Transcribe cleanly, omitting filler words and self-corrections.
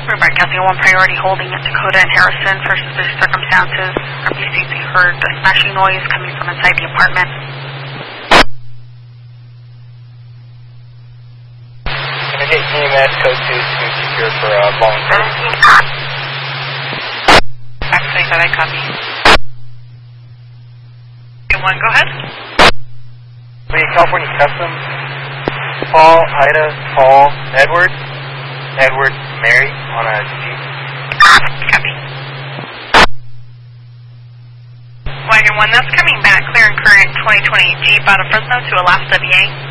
Broadcasting 1 priority holding at Dakota and Harrison for suspicious circumstances. RBCC heard a smashing noise coming from inside the apartment. Can I get EMS code 2 to secure for voluntary? Actually, that I copy. 1, go ahead. California Customs, Paul, Ida, Paul, Edward, Mary on a Jeep. Copy. Wagon 1, that's coming back, clear and current 2020 Jeep out of Fresno to Alaska, VA.